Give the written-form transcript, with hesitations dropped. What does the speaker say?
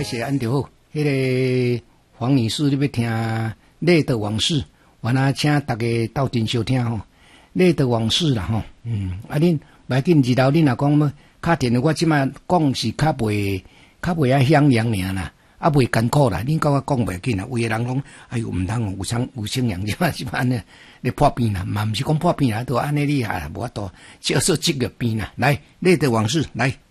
歹势安就好。迄个黄女士，你要听《泪的往事》，我那请大家斗阵收听吼，《泪的往事》啦吼。恁来紧日头，恁若讲要敲电话，我即摆讲是较袂啊响亮尔啦，啊袂艰苦啦。恁甲我讲袂紧啦，有诶人讲，哎呦，毋通有声扬即摆安尼咧破病啦，嘛毋是讲破病啦，都安尼厉害啦，无法度少数职业病啦。来，《泪的往事》来。